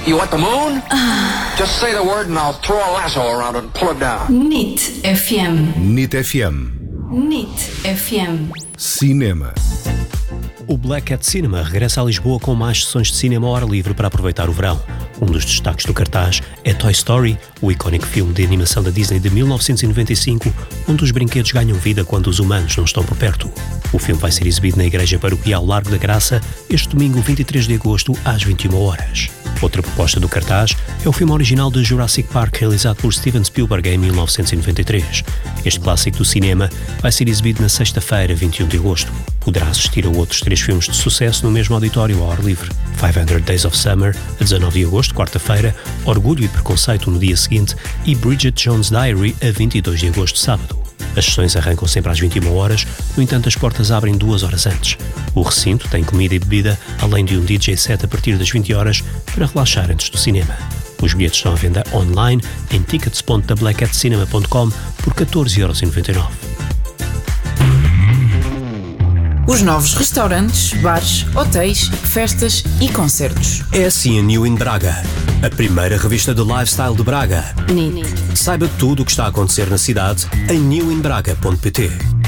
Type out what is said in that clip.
You want the moon? Just say the word and I'll throw a lasso around it and pull it down. NIT FM. NIT FM. NIT FM. Cinema. O Black Cat Cinema regressa a Lisboa com mais sessões de cinema ao ar livre para aproveitar o verão. Um dos destaques do cartaz é Toy Story, o icónico filme de animação da Disney de 1995, onde os brinquedos ganham vida quando os humanos não estão por perto. O filme vai ser exibido na Igreja Paroquial Largo da Graça este domingo 23 de agosto às 21 horas. Outra proposta do cartaz é o filme original de Jurassic Park realizado por Steven Spielberg em 1993. Este clássico do cinema vai ser exibido na sexta-feira, 21 de agosto. Poderá assistir a outros 3 filmes de sucesso no mesmo auditório ao ar livre. 500 Days of Summer, a 19 de agosto, quarta-feira, Orgulho e Preconceito no dia seguinte e Bridget Jones' Diary, a 22 de agosto, sábado. As sessões arrancam sempre às 21 horas, no entanto as portas abrem 2 horas antes. O recinto tem comida e bebida, além de um DJ set a partir das 20 horas para relaxar antes do cinema. Os bilhetes estão à venda online em tickets.theblackcatcinema.com por 14,99€. Os novos restaurantes, bares, hotéis, festas e concertos. É assim a New in Braga, a primeira revista de lifestyle de Braga. NIT. Saiba tudo o que está a acontecer na cidade em newinbraga.pt.